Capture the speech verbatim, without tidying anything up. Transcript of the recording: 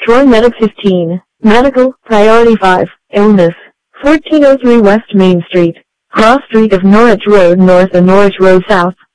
Troy Medic fifteen. Medical, Priority five, Illness. fourteen oh three West Main Street, cross street of Norwich Road North and Norwich Road South.